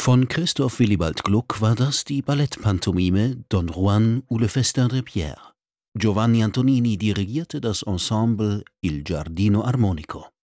Von Christoph Willibald Gluck war das die Ballettpantomime Don Juan ou le Festin de Pierre. Giovanni Antonini dirigierte das Ensemble Il Giardino Armonico.